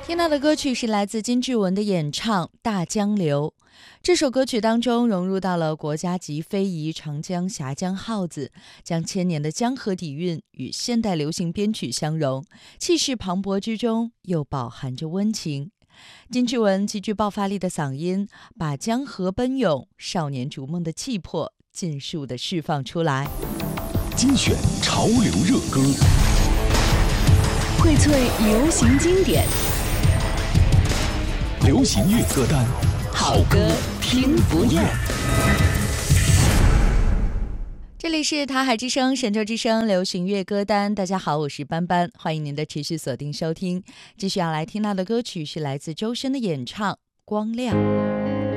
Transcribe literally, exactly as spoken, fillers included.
听到的歌曲是来自金志文的演唱《大江流》。这首歌曲当中融入到了国家级非遗长江峡江号子，将千年的江河底蕴与现代流行编曲相融，气势磅礴之中又饱含着温情。金志文极具爆发力的嗓音，把江河奔涌、少年逐梦的气魄尽数的释放出来。 精选潮流热歌， 荟萃流行经典， 流行乐歌单， 好歌听不厌。 这里是台海之声、神州之声流行乐歌单。大家好，我是班班，欢迎您的持续锁定收听。继续要来听到的歌曲是来自周深的演唱《光亮》。